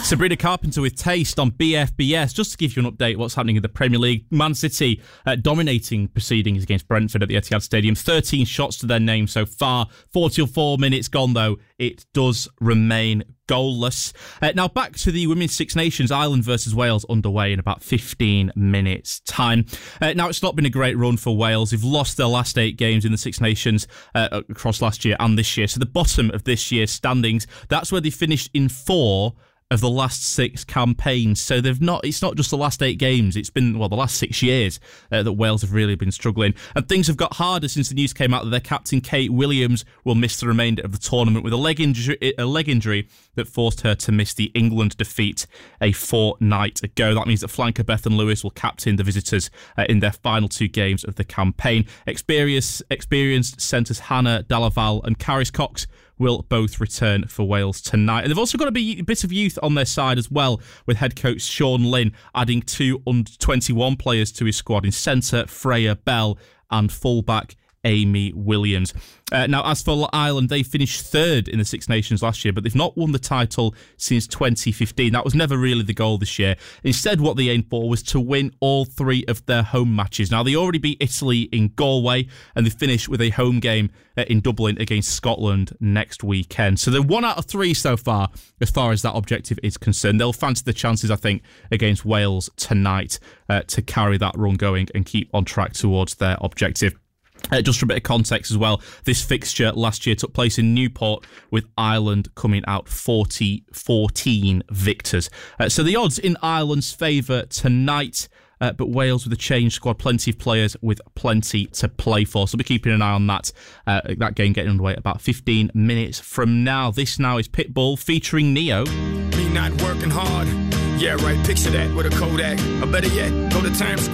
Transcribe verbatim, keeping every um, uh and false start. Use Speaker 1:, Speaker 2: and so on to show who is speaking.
Speaker 1: Sabrina Carpenter with Taste on B F B S. Just to give you an update what's happening in the Premier League. Man City uh, dominating proceedings against Brentford at the Etihad Stadium. thirteen shots to their name so far. forty-four minutes gone, though. It does remain goalless. Uh, now back to the Women's Six Nations. Ireland versus Wales underway in about fifteen minutes time. Uh, now it's not been a great run for Wales. They've lost their last eight games in the Six Nations uh, across last year and this year. So the bottom of this year's standings, that's where they finished in four of the last six campaigns. So they've not, it's not just the last eight games, it's been, well, the last six years uh, that Wales have really been struggling. And things have got harder since the news came out that their captain, Kate Williams, will miss the remainder of the tournament with a leg injury, a leg injury that forced her to miss the England defeat a fortnight ago. That means that flanker Bethan Lewis will captain the visitors uh, in their final two games of the campaign. Experienced, experienced centres Hannah Dalaval and Caris Cox will both return for Wales tonight. And they've also got a bit of youth on their side as well, with head coach Sean Lynn adding two under twenty-one players to his squad in centre Freya Bell and fullback Amy Williams. Uh, now, as for Ireland, they finished third in the Six Nations last year, but they've not won the title since twenty fifteen. That was never really the goal this year. Instead, what they aimed for was to win all three of their home matches. Now, they already beat Italy in Galway, and they finished with a home game uh, in Dublin against Scotland next weekend. So they're one out of three so far, as far as that objective is concerned. They'll fancy the chances, I think, against Wales tonight uh, to carry that run going and keep on track towards their objective. Uh, just for a bit of context as well, this fixture last year took place in Newport, with Ireland coming out forty fourteen victors. Uh, so the odds in Ireland's favour tonight, uh, but Wales with a changed squad, plenty of players with plenty to play for. So we're keeping an eye on that. Uh, that game getting underway about fifteen minutes from now. This now is Pitbull featuring Neo.
Speaker 2: Me not working hard. Yeah, right, picture that with a Kodak. Or better yet, go to Times Square.